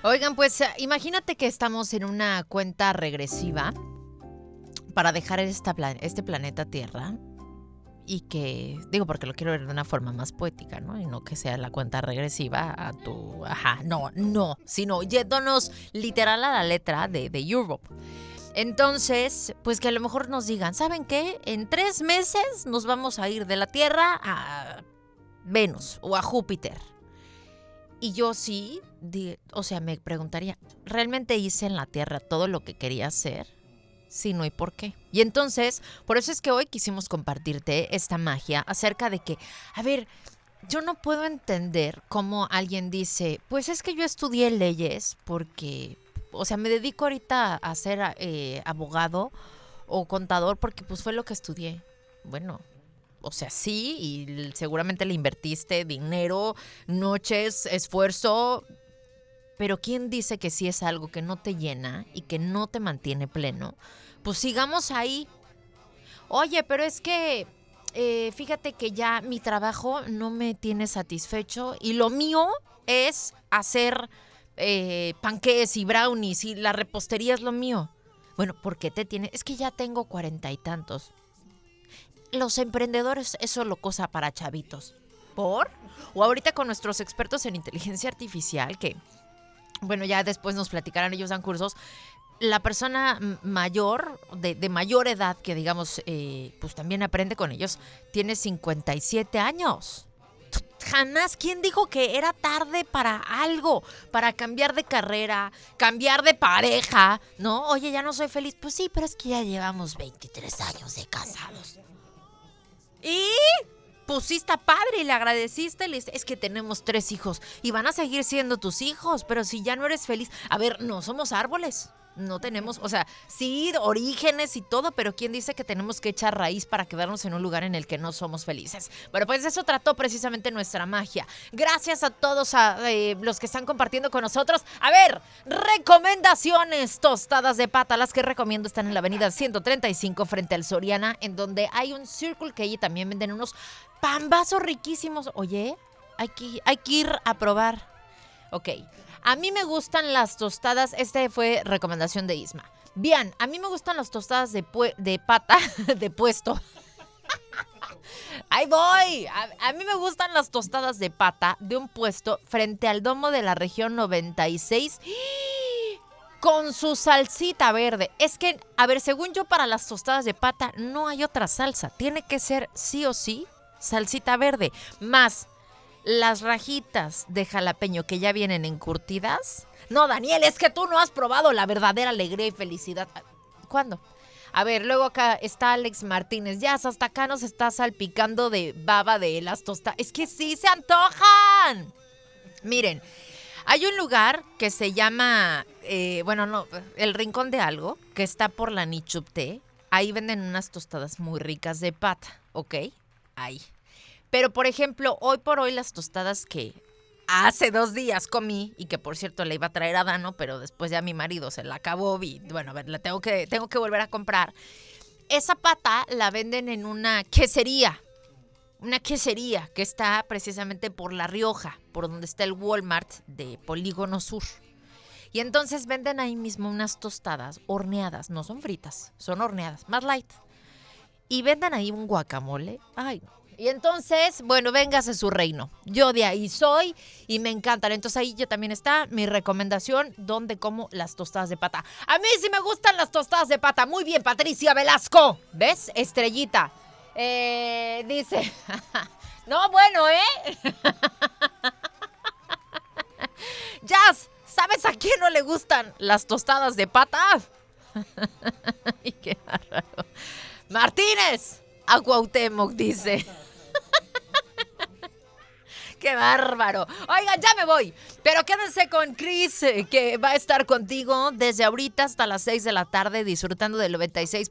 Oigan, pues imagínate que estamos en una cuenta regresiva para dejar este planeta Tierra y que, digo, porque lo quiero ver de una forma más poética, ¿no? Y no que sea la cuenta regresiva a tu, no, sino yéndonos literal a la letra de Europe. Entonces, pues que a lo mejor nos digan, ¿saben qué? En 3 meses nos vamos a ir de la Tierra a Venus o a Júpiter. Y yo sí, o sea, me preguntaría, ¿realmente hice en la Tierra todo lo que quería hacer? Sí, no, ¿y por qué? Y entonces, por eso es que hoy quisimos compartirte esta magia acerca de que, a ver, yo no puedo entender cómo alguien dice, pues es que yo estudié leyes porque, o sea, me dedico ahorita a ser abogado o contador porque pues fue lo que estudié. Bueno, o sea, sí, y seguramente le invertiste dinero, noches, esfuerzo, pero ¿quién dice que si es algo que no te llena y que no te mantiene pleno? Pues sigamos ahí. Oye, pero es que fíjate que ya mi trabajo no me tiene satisfecho y lo mío es hacer panqués y brownies y la repostería es lo mío. Bueno, ¿por qué te tiene? Es que ya tengo 40 y tantos. Los emprendedores es solo cosa para chavitos. ¿Por? O ahorita con nuestros expertos en inteligencia artificial, que, bueno, ya después nos platicarán, ellos dan cursos. La persona mayor, de mayor edad, que digamos, pues también aprende con ellos, tiene 57 años. Jamás, ¿quién dijo que era tarde para algo? Para cambiar de carrera, cambiar de pareja, ¿no? Oye, ya no soy feliz. Pues sí, pero es que ya llevamos 23 años de casados. Y pues sí está padre y le agradeciste, es que tenemos 3 hijos y van a seguir siendo tus hijos, pero si ya no eres feliz, a ver, no somos árboles, no tenemos, o sea, sí, orígenes y todo, pero ¿quién dice que tenemos que echar raíz para quedarnos en un lugar en el que no somos felices? Bueno, pues eso trató precisamente nuestra magia. Gracias a todos los que están compartiendo con nosotros. A ver, recomendaciones, tostadas de pata, las que recomiendo están en la avenida 135 frente al Soriana, en donde hay un Circle K y también venden unos pambazos riquísimos. Oye, hay que ir a probar. Ok, a mí me gustan las tostadas. Este fue recomendación de Isma. Bien, a mí me gustan las tostadas de pata, de puesto. Ahí voy. A mí me gustan las tostadas de pata de un puesto frente al domo de la región 96 con su salsita verde. Es que, a ver, según yo, para las tostadas de pata no hay otra salsa. Tiene que ser sí o sí salsita verde. Más las rajitas de jalapeño que ya vienen encurtidas. No, Daniel, es que tú no has probado la verdadera alegría y felicidad. ¿Cuándo? A ver, luego acá está Alex Martínez. Ya hasta acá nos está salpicando de baba de las tostadas. Es que sí se antojan. Miren, hay un lugar que se llama, bueno, no, el Rincón de Algo, que está por la Nichupté. Ahí venden unas tostadas muy ricas de pata, ¿ok? Ahí. Pero, por ejemplo, hoy por hoy las tostadas que hace 2 días comí, y que por cierto le iba a traer a Dano, pero después ya mi marido se la acabó y bueno, a ver, la tengo que volver a comprar. Esa pata la venden en una quesería que está precisamente por La Rioja, por donde está el Walmart de Polígono Sur. Y entonces venden ahí mismo unas tostadas horneadas, no son fritas, son horneadas, más light. Y venden ahí un guacamole. Ay, y entonces, bueno, véngase su reino. Yo de ahí soy y me encantan. Entonces ahí ya también está mi recomendación, donde como las tostadas de pata. A mí sí me gustan las tostadas de pata. Muy bien, Patricia Velasco. ¿Ves? Estrellita. Dice, no, bueno, Jazz, ¿sabes a quién no le gustan las tostadas de pata? Y qué raro. Martínez, a Cuauhtémoc, dice. ¡Qué bárbaro! Oigan, ya me voy. Pero quédense con Chris, que va a estar contigo desde ahorita hasta las 6 de la tarde disfrutando del 96.